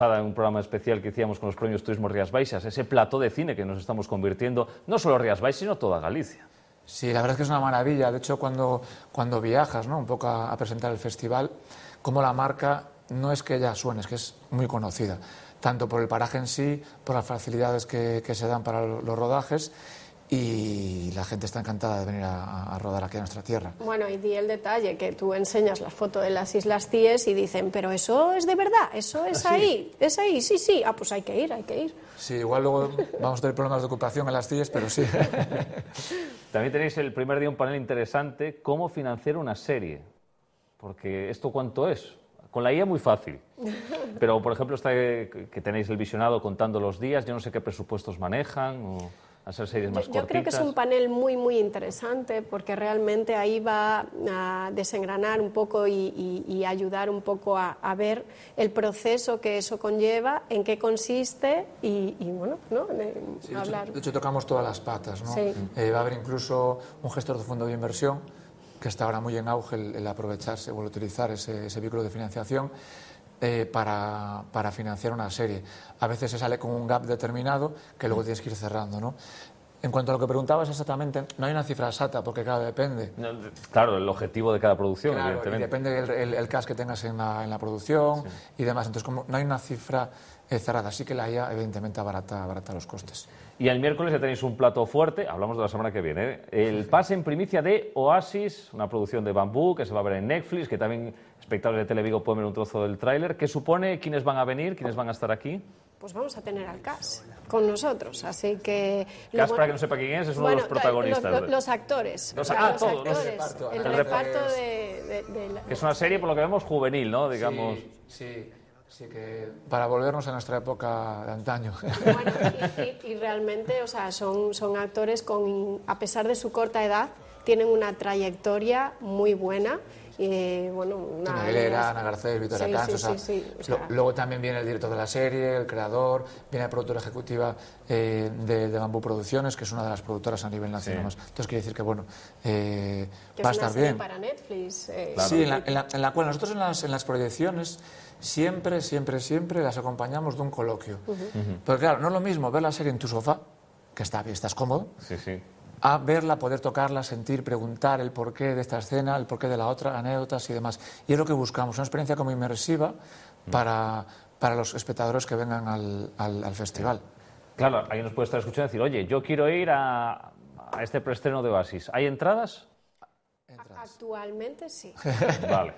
en un programa especial que hacíamos con los premios Turismo Rías Baixas, ese plató de cine que nos estamos convirtiendo, no solo Rías Baixas, sino toda Galicia. Sí, la verdad es que es una maravilla. De hecho, cuando viajas, ¿no?, un poco a presentar el festival, como la marca no es que ella suene, es que es muy conocida, tanto por el paraje en sí, por las facilidades que se dan para los rodajes, y la gente está encantada de venir a rodar aquí a nuestra tierra. Bueno, y di el detalle, que tú enseñas la foto de las Islas Cíes y dicen, pero eso es de verdad, eso es ahí, es ahí, sí, sí, ah, pues hay que ir, hay que ir. Sí, igual luego vamos a tener problemas de ocupación en las Cíes, pero sí. También tenéis el primer día un panel interesante, cómo financiar una serie, porque ¿esto cuánto es? Con la IA muy fácil, pero por ejemplo está que tenéis el visionado contando los días, yo no sé qué presupuestos manejan o... hacer series más cortitas. Yo creo que es un panel muy, muy interesante porque realmente ahí va a desengranar un poco y ayudar un poco a ver el proceso que eso conlleva, en qué consiste y bueno, ¿no? Sí, hablar. De hecho, tocamos todas las patas, ¿no? Sí. Va a haber incluso un gestor de fondo de inversión que está ahora muy en auge el aprovecharse o el utilizar ese vehículo de financiación para financiar una serie. A veces se sale con un gap determinado que luego tienes que ir cerrando, ¿no? En cuanto a lo que preguntabas exactamente, no hay una cifra exacta porque, claro, depende. No, claro, el objetivo de cada producción, claro, evidentemente. Y depende el cast que tengas en la producción, sí, y demás. Entonces, como no hay una cifra cerrada, sí que la IA, evidentemente, abarata los costes. Y el miércoles ya tenéis un plato fuerte, hablamos de la semana que viene, ¿eh? El pase en primicia de Oasis, una producción de Bambú que se va a ver en Netflix, que también espectadores de Televigo pueden ver un trozo del tráiler. ¿Qué supone? ¿Quiénes van a venir? ¿Quiénes van a estar aquí? Pues vamos a tener al cast con nosotros, así que... Cast, para que no sepa quién es uno de los protagonistas. Los actores. Los actores. El reparto que es una serie, por lo que vemos, juvenil, ¿no? Digamos... Sí, que para volvernos a nuestra época de antaño. Bueno, y realmente, o sea, son actores a pesar de su corta edad, tienen una trayectoria muy buena. Bueno, Ana Aguilera, Ana Garcés, Victoria Cans, luego también viene el director de la serie, el creador, viene la productora ejecutiva de Bambú Producciones, que es una de las productoras a nivel nacional. Sí. Entonces quiere decir que bueno, va a estar bien. Para Netflix. Claro. Sí, en la cual nosotros en las proyecciones siempre las acompañamos de un coloquio. Porque claro, no es lo mismo ver la serie en tu sofá, que estás cómodo, a verla, poder tocarla, sentir, preguntar el porqué de esta escena, el porqué de la otra, anécdotas y demás. Y es lo que buscamos, una experiencia como inmersiva para los espectadores que vengan al festival. Claro, alguien nos puede estar escuchando y decir, oye, yo quiero ir a este preestreno de Oasis. ¿Hay entradas? Actualmente sí. Vale.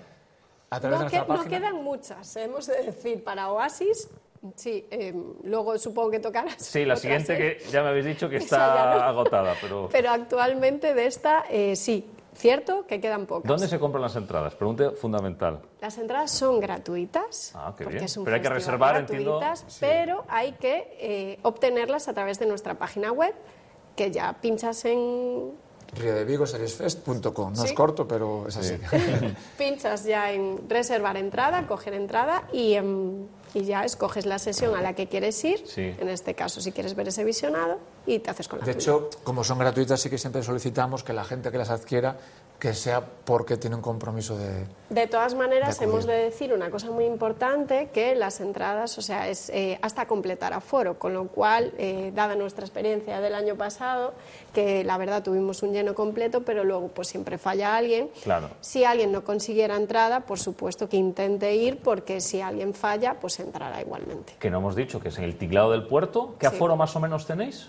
No quedan muchas, hemos de decir, para Oasis. Sí, luego supongo que tocarás. Sí, la siguiente que ya me habéis dicho que está agotada, pero... Pero actualmente de esta, sí, cierto que quedan pocas. ¿Dónde se compran las entradas? Pregunta fundamental. Las entradas son gratuitas. Ah, qué bien. Es un pero hay que reservar, entiendo. Pero hay que obtenerlas a través de nuestra página web, que ya pinchas en... riodevigoseriesfest.com. No es corto, pero es así. Pinchas ya en reservar entrada, coger entrada y ya escoges la sesión a la que quieres ir. Sí. En este caso, si quieres ver ese visionado, y te haces con la tuya. De hecho, como son gratuitas, sí que siempre solicitamos que la gente que las adquiera, que sea porque tiene un compromiso de... De todas maneras, hemos de decir una cosa muy importante, que las entradas, o sea, es hasta completar aforo, con lo cual, dada nuestra experiencia del año pasado, que la verdad tuvimos un lleno completo, pero luego pues siempre falla alguien. Claro. Si alguien no consiguiera entrada, por supuesto que intente ir, porque si alguien falla, pues entrará igualmente. Que no hemos dicho que es en el Tinglado del Puerto. ¿Qué aforo más o menos tenéis?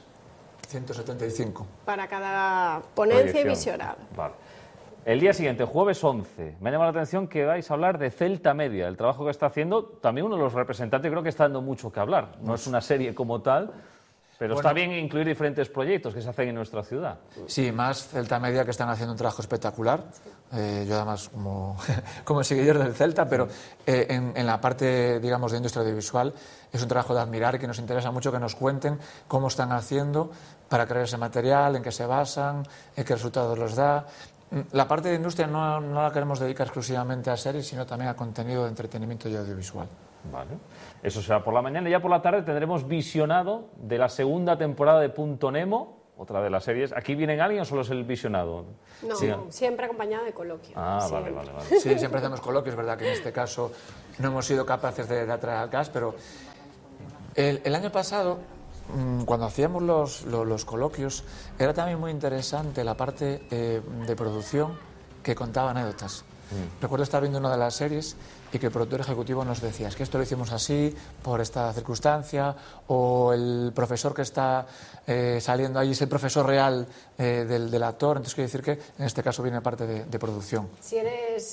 175. Para cada ponencia y visionado. Vale. El día siguiente, jueves 11, me ha llamado la atención que vais a hablar de Celta Media, el trabajo que está haciendo también uno de los representantes, creo que está dando mucho que hablar. No es una serie como tal, pero está bien incluir diferentes proyectos que se hacen en nuestra ciudad. Sí, más Celta Media, que están haciendo un trabajo espectacular. Yo además como seguidor del Celta, pero en la parte, digamos, de industria audiovisual es un trabajo de admirar y que nos interesa mucho que nos cuenten cómo están haciendo para crear ese material, en qué se basan, qué resultados los da. La parte de industria no la queremos dedicar exclusivamente a series, sino también a contenido de entretenimiento y audiovisual. Vale. Eso será por la mañana y ya por la tarde tendremos visionado de la segunda temporada de Punto Nemo, otra de las series. ¿Aquí vienen alguien o solo es el visionado? No, Sí. siempre acompañado de coloquio. Ah, siempre. vale. Sí, siempre hacemos coloquios, es verdad que en este caso no hemos sido capaces de atraer al cast, pero el año pasado, cuando hacíamos los coloquios, era también muy interesante la parte de producción que contaba anécdotas. Recuerdo estar viendo una de las series y que el productor ejecutivo nos decía, es que esto lo hicimos así por esta circunstancia, o el profesor que está saliendo ahí es el profesor real del actor. Entonces quiero decir que en este caso viene parte de producción. Si eres...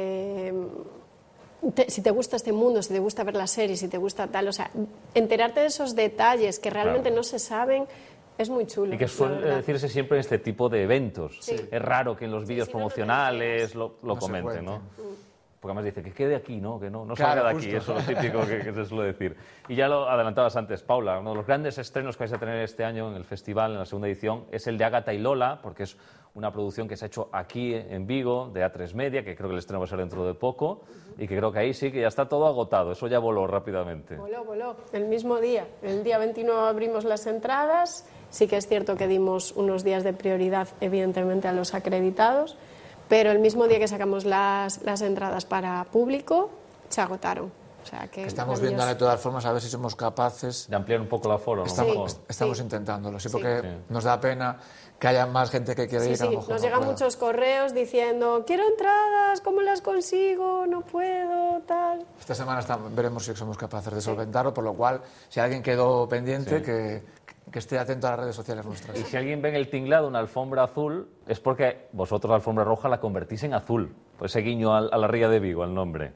si te gusta este mundo, si te gusta ver la serie, si te gusta tal, o sea, enterarte de esos detalles que realmente no se saben es muy chulo. Y que suele decirse siempre en este tipo de eventos. Sí. Es raro que en los vídeos si no, no te promocionales lo No se comenten, cuente. ¿no? Porque además dice que quede aquí, ¿no? Que no Claro, salga de aquí, justo. eso es lo típico que se suele decir. Y ya lo adelantabas antes, Paula, uno de los grandes estrenos que vais a tener este año en el festival, en la segunda edición, es el de Ágata y Lola, porque es una producción que se ha hecho aquí en Vigo, de A3 Media, que creo que el estreno va a ser dentro de poco, y que creo que ahí sí que ya está todo agotado, eso ya voló rápidamente. Voló. El mismo día. El día 29 abrimos las entradas. Sí que es cierto que dimos unos días de prioridad, evidentemente, a los acreditados, pero el mismo día que sacamos las entradas para público, se agotaron. O sea, que Estamos viendo de todas formas a ver si somos capaces. De ampliar un poco el aforo, ¿no? Estamos Sí. intentándolo, sí, Sí. porque Sí. nos da pena que haya más gente que quiera ir. Sí, Que a lo mejor nos no llegan pueda. muchos correos diciendo, quiero entradas, ¿cómo las consigo? No puedo, tal. Esta semana veremos si somos capaces de solventarlo, por lo cual, si alguien quedó pendiente, Sí. que esté atento a las redes sociales nuestras. Y si alguien ve en el tinglado una alfombra azul, es porque vosotros la alfombra roja la convertís en azul. Pues ese guiño a la Ría de Vigo, al nombre.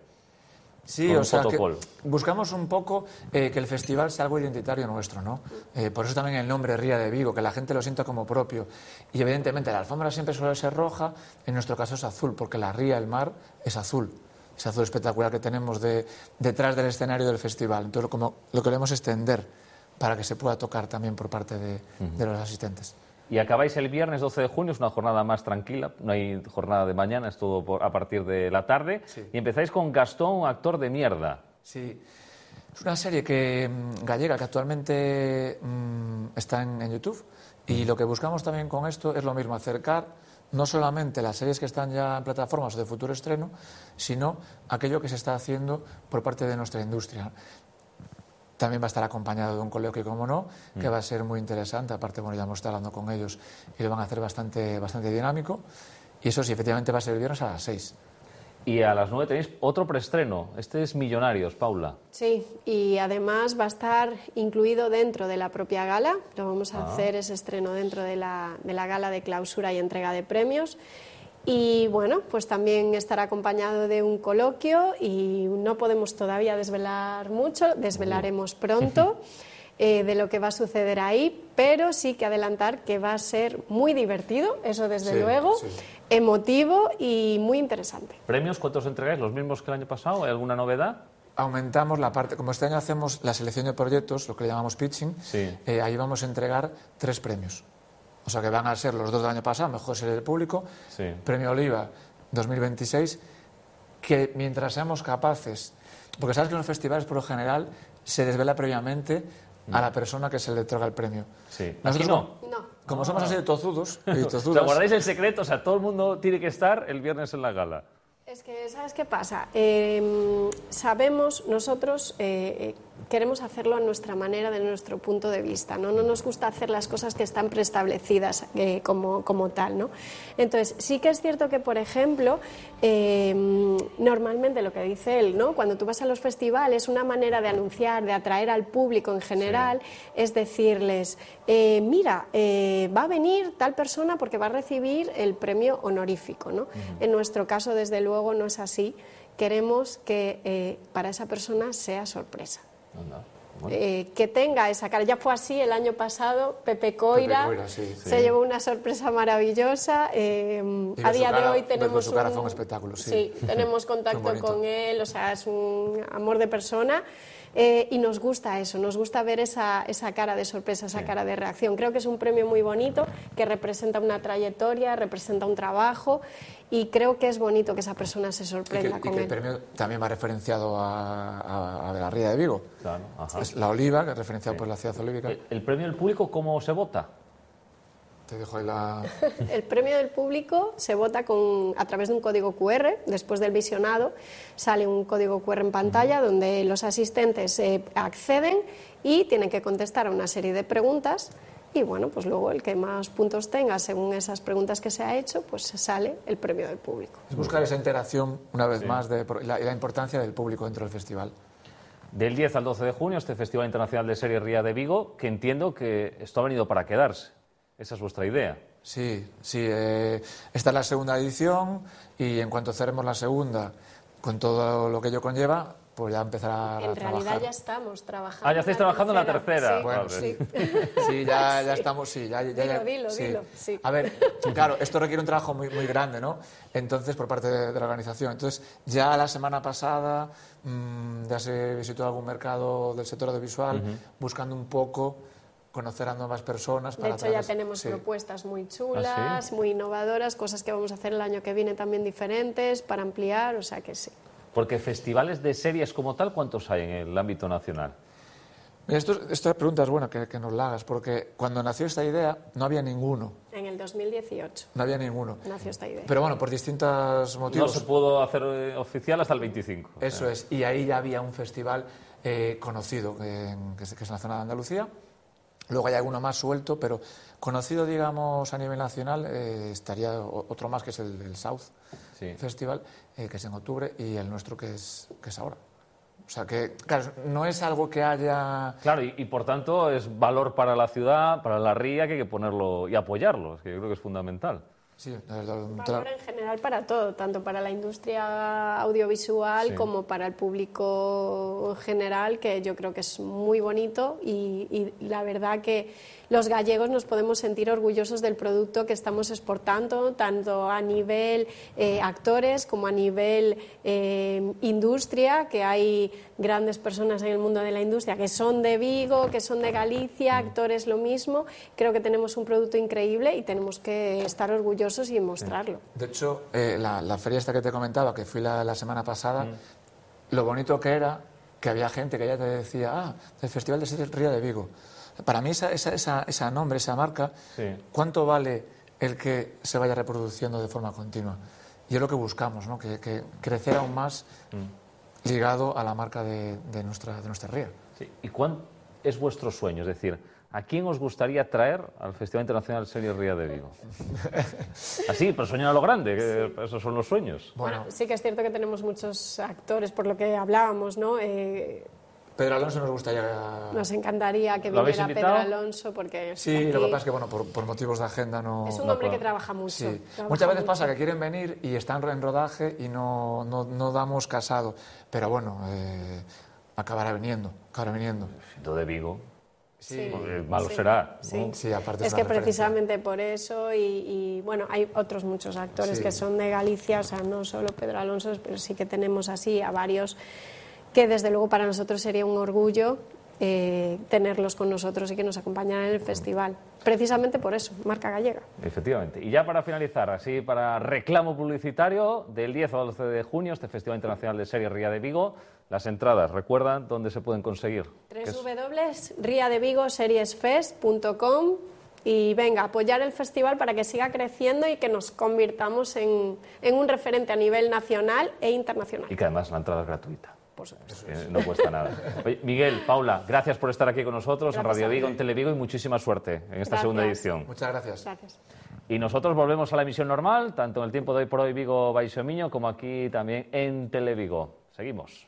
Sí, con o un sea, que protocolo. buscamos un poco que el festival sea algo identitario nuestro, ¿no? Por eso también el nombre Ría de Vigo, que la gente lo sienta como propio. Y evidentemente la alfombra siempre suele ser roja, en nuestro caso es azul, porque la ría, el mar, es azul. Ese azul espectacular que tenemos detrás del escenario del festival. Entonces lo queremos extender para que se pueda tocar también por parte de los asistentes. Y acabáis el viernes 12 de junio, es una jornada más tranquila, no hay jornada de mañana, es todo a partir de la tarde. Sí. Y empezáis con Gastón, un actor de mierda. Sí, es una serie gallega que actualmente está en YouTube, y lo que buscamos también con esto es lo mismo, acercar no solamente las series que están ya en plataformas o de futuro estreno, sino aquello que se está haciendo por parte de nuestra industria. También va a estar acompañado de un coloquio, como no, que va a ser muy interesante. Aparte, bueno, ya hemos estado hablando con ellos y lo van a hacer bastante dinámico. Y eso sí, efectivamente va a ser el viernes a las 6. Y a las 9 tenéis otro preestreno. Este es Millonarios, Paula. Sí, y además va a estar incluido dentro de la propia gala. Lo vamos a hacer ese estreno dentro de la gala de clausura y entrega de premios. Y bueno, pues también estará acompañado de un coloquio y no podemos todavía desvelar mucho, desvelaremos pronto de lo que va a suceder ahí, pero sí que adelantar que va a ser muy divertido, eso desde luego, emotivo y muy interesante. ¿Premios cuántos entregáis? ¿Los mismos que el año pasado? ¿Hay alguna novedad? Aumentamos la parte, como este año hacemos la selección de proyectos, lo que le llamamos pitching, Sí. ahí vamos a entregar 3 premios. O sea que van a ser los 2 del año pasado, mejor serie del público, Sí. Premio Oliva 2026, que mientras seamos capaces, porque sabes que en los festivales por lo general se desvela previamente a la persona que se le otorga el premio. Sí. Nosotros, Aquí no. No. como somos así de tozudos y O sea, tozudas, guardáis el secreto, o sea, todo el mundo tiene que estar el viernes en la gala. Es que, ¿sabes qué pasa? Sabemos, nosotros queremos hacerlo a nuestra manera, de nuestro punto de vista, ¿no? No nos gusta hacer las cosas que están preestablecidas como tal, ¿no? Entonces, sí que es cierto que, por ejemplo, normalmente lo que dice él, ¿no? Cuando tú vas a los festivales, una manera de anunciar, de atraer al público en general, es decirles, mira, va a venir tal persona porque va a recibir el premio honorífico, ¿no? En nuestro caso, desde luego, no es así. Queremos que para esa persona sea sorpresa. Anda. Que tenga esa cara. Ya fue así el año pasado, Pepe Coira, sí. se llevó una sorpresa maravillosa. A día de hoy tenemos su cara fue un espectáculo, sí. Sí, tenemos Muy contacto bonito. con él, o sea, es un amor de persona. Y nos gusta eso, nos gusta ver esa cara de sorpresa, esa cara de reacción. Creo que es un premio muy bonito, que representa una trayectoria, representa un trabajo, y creo que es bonito que esa persona se sorprenda y con que el él. premio también va referenciado a la Ría de Vigo. Claro, ajá. Es la Oliva, que es referenciado por la ciudad olívica. ¿El premio del público cómo se vota? Te dejo ahí la... El premio del público se vota a través de un código QR. Después del visionado sale un código QR en pantalla donde los asistentes acceden y tienen que contestar a una serie de preguntas. Y bueno, pues luego el que más puntos tenga según esas preguntas que se ha hecho, pues sale el premio del público. Es buscar esa interacción, una vez más, de la importancia del público dentro del festival. Del 10 al 12 de junio, este Festival Internacional de Series Ría de Vigo, que entiendo que esto ha venido para quedarse. Esa es vuestra idea. Sí. Esta es la segunda edición y en cuanto cerremos la segunda, con todo lo que ello conlleva, pues ya empezará a trabajar. En realidad ya estamos trabajando. Ya estáis trabajando en la tercera. Sí, bueno, sí. Sí, ya estamos, sí. Dilo, sí. A ver, claro, esto requiere un trabajo muy, muy grande, ¿no? Entonces, por parte de la organización. Entonces, ya la semana pasada ya se visitó algún mercado del sector audiovisual buscando un poco conocer a nuevas personas. De hecho, ya tenemos propuestas muy chulas, muy innovadoras, cosas que vamos a hacer el año que viene también diferentes para ampliar, o sea que sí. Porque festivales de series como tal, ¿cuántos hay en el ámbito nacional? Esta pregunta es buena que nos la hagas, porque cuando nació esta idea no había ninguno. En el 2018. No había ninguno. Nació esta idea. Pero bueno, por distintos motivos. No se pudo hacer oficial hasta el 25. Eso es, y ahí ya había un festival conocido, que es en la zona de Andalucía. Luego hay alguno más suelto, pero conocido, digamos, a nivel nacional, estaría otro más, que es el South Festival, que es en octubre, y el nuestro, que es ahora. O sea que, claro, no es algo que haya... Claro, y por tanto es valor para la ciudad, para la ría, que hay que ponerlo y apoyarlo, que yo creo que es fundamental. Sí, valor en general para todo, tanto para la industria audiovisual como para el público general, que yo creo que es muy bonito y la verdad que los gallegos nos podemos sentir orgullosos del producto que estamos exportando, tanto a nivel actores como a nivel industria, que hay grandes personas en el mundo de la industria que son de Vigo, que son de Galicia, actores lo mismo. Creo que tenemos un producto increíble y tenemos que estar orgullosos y mostrarlo. De hecho, la feria esta que te comentaba, que fui la semana pasada, lo bonito que era que había gente que ya te decía, del Festival de Series Ría de Vigo. Para mí ese nombre, esa marca, ¿cuánto vale el que se vaya reproduciendo de forma continua? Y es lo que buscamos, ¿no? Que crecer aún más ligado a la marca de nuestra ría. Sí. ¿Y cuál es vuestro sueño? Es decir, ¿a quién os gustaría traer al Festival Internacional Series Ría de Vigo? Así, pero sueñan a lo grande, que esos son los sueños. Bueno, sí que es cierto que tenemos muchos actores, por lo que hablábamos, ¿no? Pedro Alonso nos gustaría... Nos encantaría que viniera Pedro Alonso, porque... Sí, aquí... lo que pasa es que, bueno, por motivos de agenda no... Es un hombre que trabaja mucho. Sí. Muchas veces pasa que quieren venir y están en rodaje y no damos casado. Pero bueno, acabará viniendo. Siendo de Vigo... Sí, malo será. Sí. Sí, aparte es que precisamente por eso y bueno, hay otros muchos actores que son de Galicia, o sea, no solo Pedro Alonso, pero sí que tenemos así a varios que desde luego para nosotros sería un orgullo tenerlos con nosotros y que nos acompañaran en el festival. Precisamente por eso, marca gallega. Efectivamente. Y ya para finalizar, así para reclamo publicitario, del 10 al 12 de junio, este Festival Internacional de Series Ría de Vigo, las entradas, ¿recuerdan dónde se pueden conseguir? www.riadevigoseriesfest.com y venga, apoyar el festival para que siga creciendo y que nos convirtamos en un referente a nivel nacional e internacional. Y que además la entrada es gratuita. Por supuesto. No cuesta nada. Oye, Miguel, Paula, gracias por estar aquí con nosotros en Radio Vigo, en Televigo, y muchísima suerte en esta segunda edición. Muchas gracias. Y nosotros volvemos a la emisión normal, tanto en el tiempo de hoy por hoy Vigo Baixo Miño, como aquí también en Televigo. Seguimos.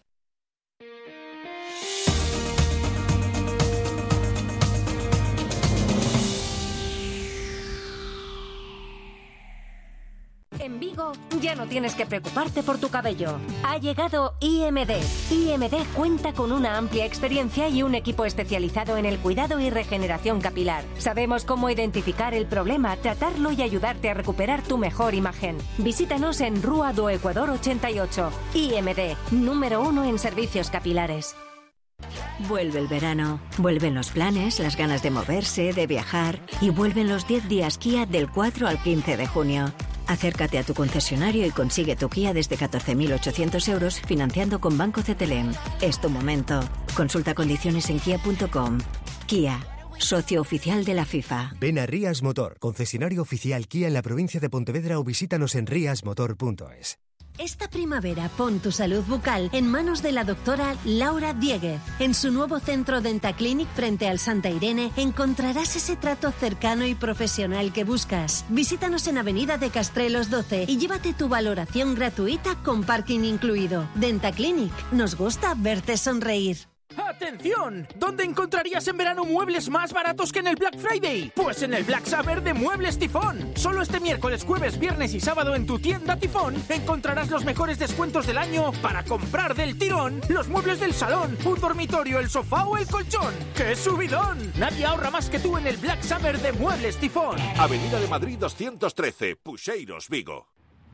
En Vigo ya no tienes que preocuparte por tu cabello. Ha llegado IMD. IMD cuenta con una amplia experiencia y un equipo especializado en el cuidado y regeneración capilar. Sabemos cómo identificar el problema, tratarlo y ayudarte a recuperar tu mejor imagen. Visítanos en Rúa do Ecuador 88. IMD, número 1 en servicios capilares. Vuelve el verano, vuelven los planes, las ganas de moverse, de viajar y vuelven los 10 días Kia del 4 al 15 de junio. Acércate a tu concesionario y consigue tu Kia desde 14.800 euros financiando con Banco CTLM. Es tu momento. Consulta condiciones en kia.com. Kia. socio oficial de la FIFA. Ven a Rías Motor, concesionario oficial Kia en la provincia de Pontevedra, o visítanos en riasmotor.es. Esta primavera pon tu salud bucal en manos de la doctora Laura Dieguez. En su nuevo centro Dentaclinic frente al Santa Irene encontrarás ese trato cercano y profesional que buscas. Visítanos en Avenida de Castrelos 12 y llévate tu valoración gratuita con parking incluido. Dentaclinic, nos gusta verte sonreír. ¡Atención! ¿Dónde encontrarías en verano muebles más baratos que en el Black Friday? Pues en el Black Summer de Muebles Tifón. Solo este miércoles, jueves, viernes y sábado en tu tienda Tifón encontrarás los mejores descuentos del año para comprar del tirón los muebles del salón, un dormitorio, el sofá o el colchón. ¡Qué subidón! Nadie ahorra más que tú en el Black Summer de Muebles Tifón. Avenida de Madrid 213, Puxeiros, Vigo.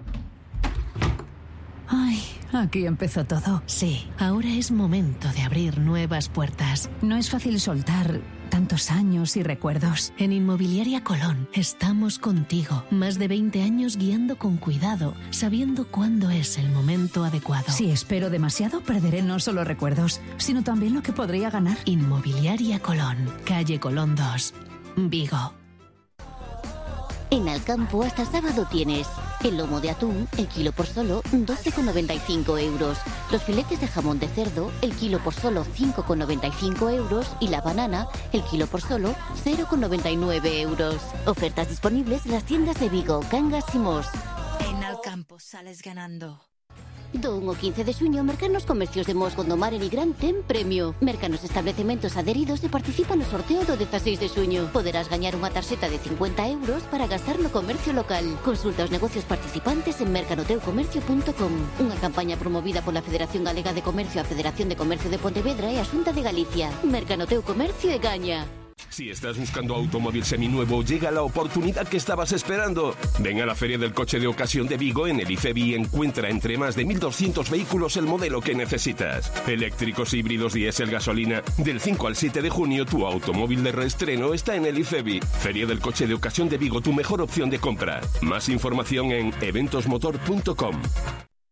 Ay, aquí empezó todo. Sí, ahora es momento de abrir nuevas puertas. No es fácil soltar tantos años y recuerdos. En Inmobiliaria Colón estamos contigo. Más de 20 años guiando con cuidado, sabiendo cuándo es el momento adecuado. Si espero demasiado, perderé no solo recuerdos, sino también lo que podría ganar. Inmobiliaria Colón, calle Colón 2, Vigo. En Alcampo hasta sábado tienes el lomo de atún, el kilo por solo 12,95 euros. Los filetes de jamón de cerdo, el kilo por solo 5,95 euros. Y la banana, el kilo por solo 0,99 euros. Ofertas disponibles en las tiendas de Vigo, Cangas y Mos. En Alcampo sales ganando. Do 1 ao 15 de xuño, Mercanos Comercios de Mos, Gondomar e Nigrán ten premio. Mercanos Establecementos adheridos e participa no sorteo do 16 de xuño. Poderás gañar unha tarxeta de 50 euros para gastar no comercio local. Consulta os negocios participantes en mercanoteucomercio.com. Unha campaña promovida pola Federación Galega de Comercio, a Federación de Comercio de Pontevedra e a Xunta de Galicia. Mercanoteu Comercio e gaña. Si estás buscando automóvil seminuevo, llega la oportunidad que estabas esperando. Ven a la Feria del Coche de Ocasión de Vigo en el IFEBI y encuentra entre más de 1.200 vehículos el modelo que necesitas. Eléctricos, híbridos, diésel, gasolina. Del 5 al 7 de junio, tu automóvil de reestreno está en el IFEBI. Feria del Coche de Ocasión de Vigo, tu mejor opción de compra. Más información en eventosmotor.com.